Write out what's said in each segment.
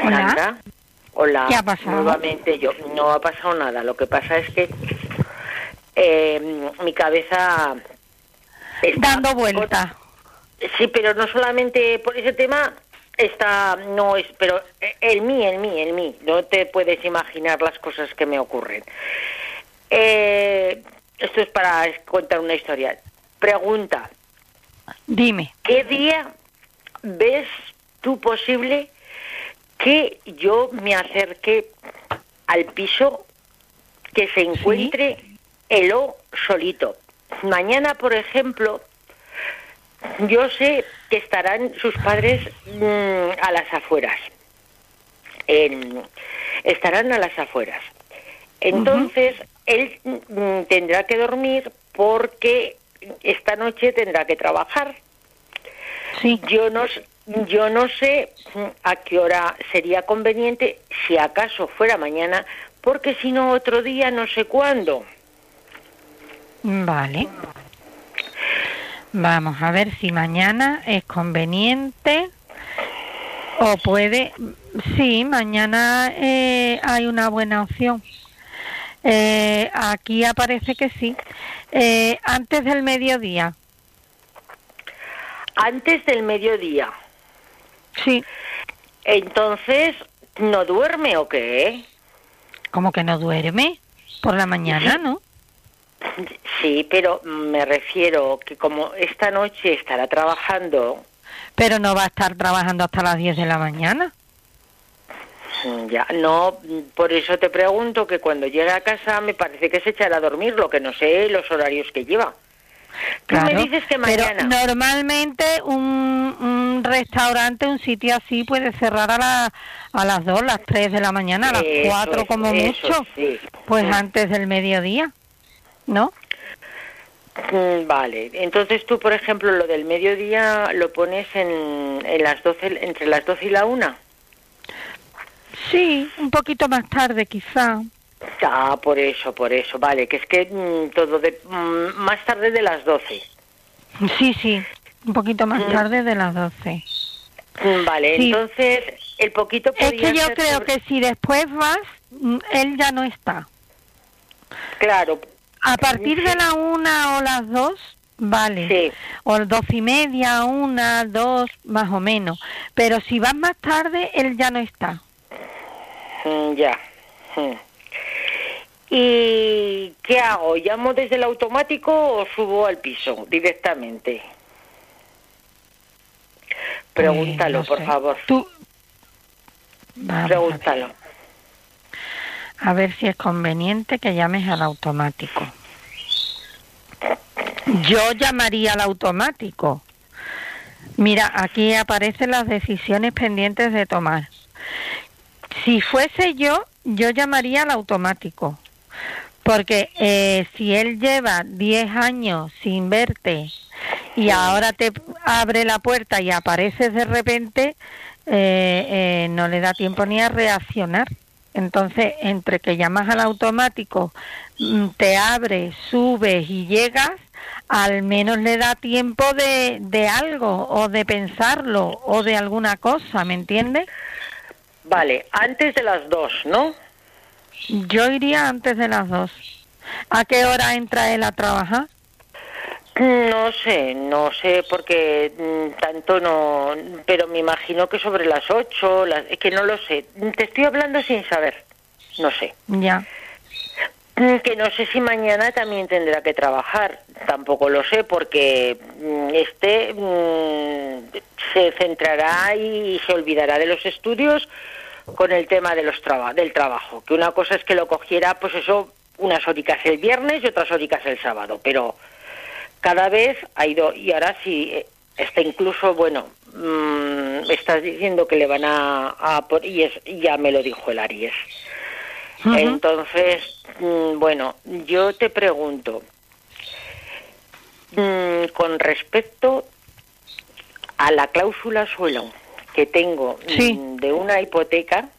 Hola. Sandra. Hola. ¿Qué ha pasado? Nuevamente yo. No ha pasado nada. Lo que pasa es que mi cabeza está Dando vueltas. Sí, pero no solamente por ese tema no es, pero el mí. No te puedes imaginar las cosas que me ocurren. Esto es para contar una historia. Pregunta. Dime. ¿Qué día ves tú posible que yo me acerque al piso que se encuentre el O solito? Mañana, por ejemplo, yo sé que estarán sus padres a las afueras. Estarán a las afueras. Entonces, él tendrá que dormir porque esta noche tendrá que trabajar. Sí. Yo no sé a qué hora sería conveniente, si acaso fuera mañana, porque si no otro día no sé cuándo. Vale. Vamos a ver si mañana es conveniente o puede... Sí, mañana hay una buena opción. Aquí aparece que sí. Antes del mediodía. Antes del mediodía. Sí. Entonces, ¿no duerme o qué? ¿Cómo que no duerme? Por la mañana, ¿no? Sí, pero me refiero que como esta noche estará trabajando... Pero no va a estar trabajando hasta las 10 de la mañana. Ya, no, por eso te pregunto que cuando llegue a casa me parece que se echará a dormir, lo que no sé los horarios que lleva. Claro, tú me dices que mañana... Pero normalmente un restaurante, un sitio así puede cerrar a las 2, las 3 de la mañana, a las 4 como mucho. Sí. Pues antes del mediodía, ¿no? Vale, entonces tú, por ejemplo, lo del mediodía lo pones en las 12, entre las 12 y la 1. Sí, un poquito más tarde quizá. Ah, por eso, vale, que es que más tarde de las 12. Sí, un poquito más tarde de las 12. Vale, sí. Entonces, el poquito podría ser... Es que yo creo que si después vas, él ya no está. Claro. A partir de la 1 o las 2, vale. Sí. O 12:30, 1, 2, más o menos. Pero si vas más tarde, él ya no está. Ya. ¿Y qué hago? ¿Llamo desde el automático o subo al piso directamente? Pregúntalo, por favor. Tú... Pregúntalo. A ver si es conveniente que llames al automático. Yo llamaría al automático. Mira, aquí aparecen las decisiones pendientes de tomar. Si fuese yo llamaría al automático. Porque si él lleva 10 años sin verte y ahora te abre la puerta y apareces de repente, no le da tiempo ni a reaccionar. Entonces, entre que llamas al automático, te abres, subes y llegas, al menos le da tiempo de algo, o de pensarlo, o de alguna cosa, ¿me entiendes? Vale, antes de las 2, ¿no? Yo iría antes de las 2. ¿A qué hora entra él a trabajar? No sé, porque tanto no... Pero me imagino que sobre las 8, es que no lo sé. Te estoy hablando sin saber, no sé. Ya. Que no sé si mañana también tendrá que trabajar, tampoco lo sé, porque se centrará y se olvidará de los estudios con el tema de del trabajo. Que una cosa es que lo cogiera, pues eso, unas horitas el viernes y otras horitas el sábado, pero... Cada vez ha ido, y ahora sí, está incluso, bueno, estás diciendo que le van ya me lo dijo el Aries. Entonces, bueno, yo te pregunto, con respecto a la cláusula suelo que tengo de una hipoteca,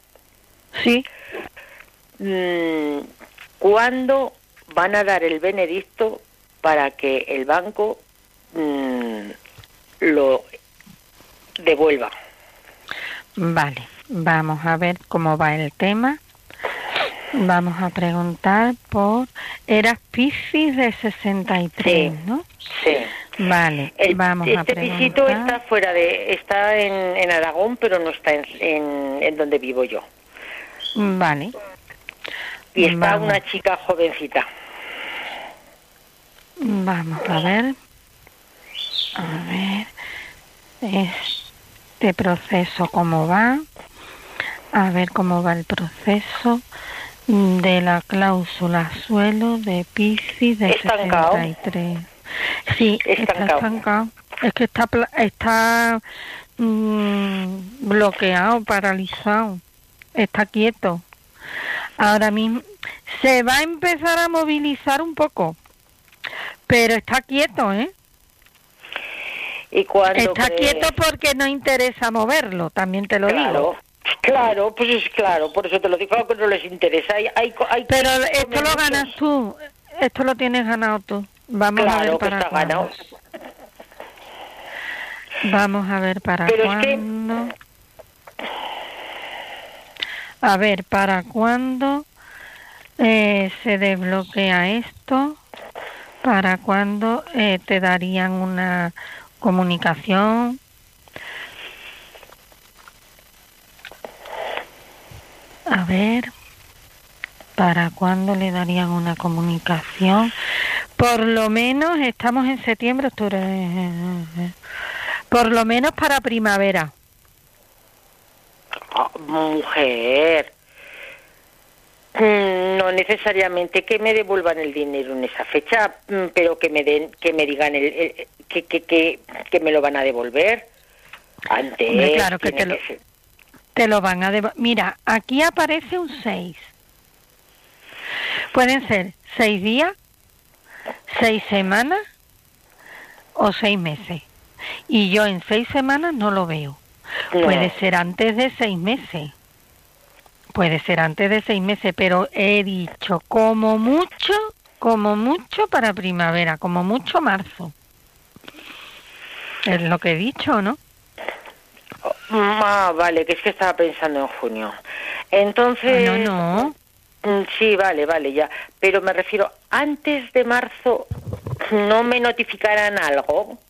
¿cuándo van a dar el veredicto para que el banco lo devuelva? Vale, vamos a ver cómo va el tema. Vamos a preguntar por... Eras Piscis de 63, Sí, ¿no? sí. Vale, vamos a Este preguntar... pisito está en Aragón, pero no está en donde vivo yo. Vale. Y está Vamos. una chica jovencita. Vamos a ver. Este proceso cómo va. A ver cómo va el proceso de la cláusula suelo de Piscis de Estancado. 63. Sí, está estancado. Es que está bloqueado, paralizado. Está quieto. Ahora mismo se va a empezar a movilizar un poco, pero está quieto, ¿eh? ¿Y cuando está quieto porque no interesa moverlo, también te lo digo. Claro, pues es claro, por eso te lo digo, claro que no les interesa. Pero esto lo ganas tú, esto lo tienes ganado tú. Vamos a ver para cuándo. Ganado. Vamos a ver para cuándo. A ver, ¿para cuándo se desbloquea esto? ¿Para cuándo te darían una comunicación? A ver, ¿para cuándo le darían una comunicación? Por lo menos, estamos en septiembre, octubre, por lo menos para primavera. Oh, mujer, no necesariamente que me devuelvan el dinero en esa fecha, pero que me digan que me lo van a devolver antes. Hombre, claro que te lo van a devolver. Mira, aquí aparece un 6. Pueden ser 6 días, 6 semanas o 6 meses. Y yo en 6 semanas no lo veo. No. Puede ser antes de 6 meses. Puede ser antes de 6 meses, pero he dicho como mucho para primavera, como mucho marzo. Es lo que he dicho, ¿no? Ah, vale, que es que estaba pensando en junio. Entonces... No. Sí, vale, ya. Pero me refiero, antes de marzo, ¿no me notificarán algo?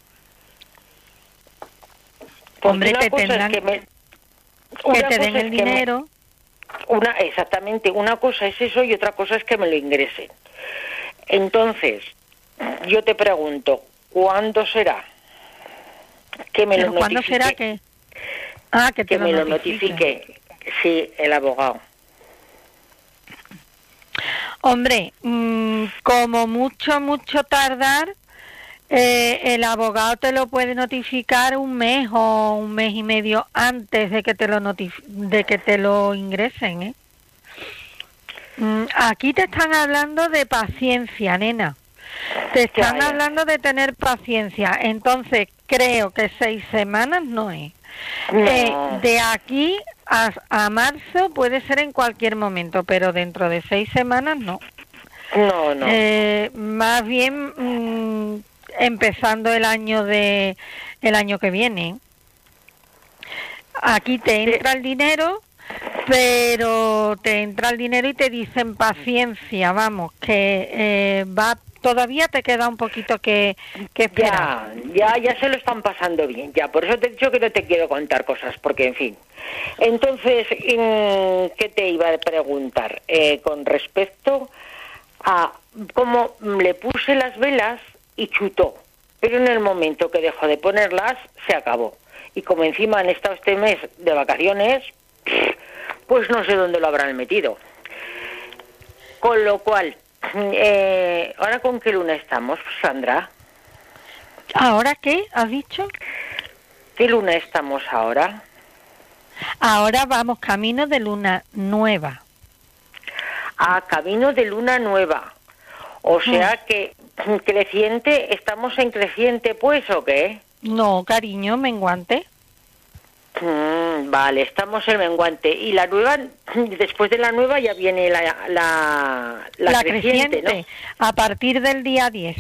Porque hombre, te tendrán que te den el dinero. Exactamente, una cosa es eso y otra cosa es que me lo ingresen. Entonces, yo te pregunto, ¿cuándo será que me lo notifique? ¿Cuándo será que? Que me lo notifique, sí, el abogado. Hombre, como mucho tardar, el abogado te lo puede notificar un mes o un mes y medio antes de que te lo ingresen, ¿eh? Aquí te están hablando de paciencia, nena. Te están hablando de tener paciencia. Entonces, creo que 6 semanas no es. No. De aquí a marzo puede ser en cualquier momento, pero dentro de 6 semanas no. No. Más bien empezando el año que viene. Aquí te entra el dinero, pero te entra el dinero y te dicen paciencia, vamos, que todavía te queda un poquito que esperar. Ya se lo están pasando bien, ya, por eso te he dicho que no te quiero contar cosas, porque en fin. Entonces, ¿qué te iba a preguntar? Con respecto a cómo le puse las velas y chutó, pero en el momento que dejó de ponerlas, se acabó. Y como encima han estado este mes de vacaciones, pues no sé dónde lo habrán metido. Con lo cual, ¿ahora con qué luna estamos, Sandra? ¿Ahora qué? ¿Has dicho? ¿Qué luna estamos ahora? Ahora vamos camino de luna nueva. Camino de luna nueva. O sea que creciente, ¿estamos en creciente pues o qué? No, cariño, menguante. Vale, estamos en menguante. Y la nueva, después de la nueva ya viene la creciente, ¿no? A partir del día 10.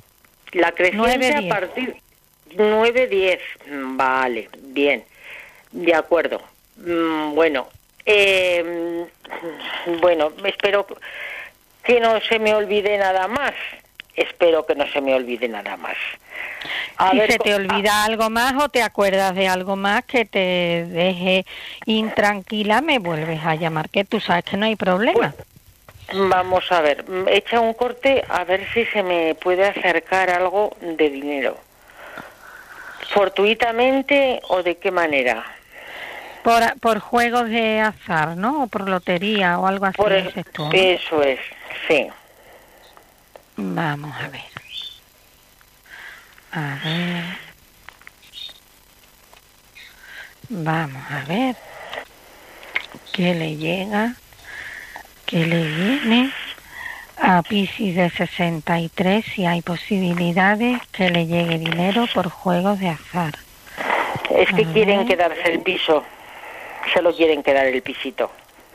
La creciente 9, a partir 9-10. Vale, bien. De acuerdo. Bueno, espero que no se me olvide nada más. Espero que no se me olvide nada más. Si se te olvida algo más o te acuerdas de algo más que te deje intranquila, me vuelves a llamar, que tú sabes que no hay problema. Pues, vamos a ver, echa un corte a ver si se me puede acercar algo de dinero. ¿Fortuitamente o de qué manera? Por juegos de azar, ¿no? O por lotería o algo así. Dices tú, ¿no? Eso es, sí. Vamos a ver. A ver. Vamos a ver. ¿Qué le llega? ¿Qué le viene a Piscis de 63? Si hay posibilidades que le llegue dinero por juegos de azar. Es que quieren quedarse el piso. Solo quieren quedar el pisito.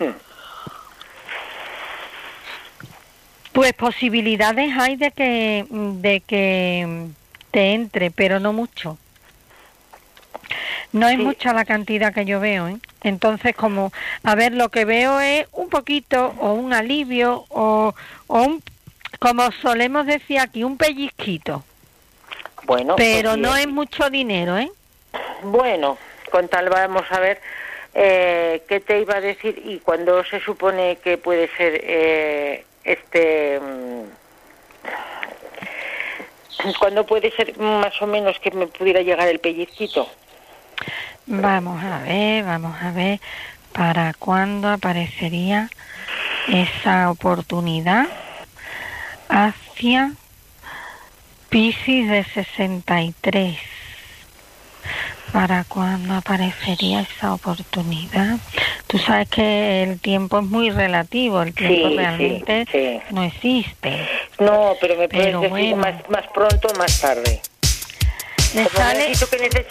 Pues posibilidades hay de que te entre, pero no mucho. No es mucha la cantidad que yo veo, ¿eh? Entonces, como, a ver, lo que veo es un poquito, o un alivio, o un, como solemos decir aquí, un pellizquito. Bueno, pero pues no es mucho dinero, ¿eh? Bueno, con tal vamos a ver qué te iba a decir y cuándo se supone que puede ser ¿cuándo puede ser más o menos que me pudiera llegar el pellizquito? Vamos a ver, ¿para cuándo aparecería esa oportunidad hacia Piscis de 63? ¿Para cuándo aparecería esa oportunidad? Tú sabes que el tiempo es muy relativo, el tiempo realmente no existe. No, pero me puedes decir más pronto o más tarde. Me sale...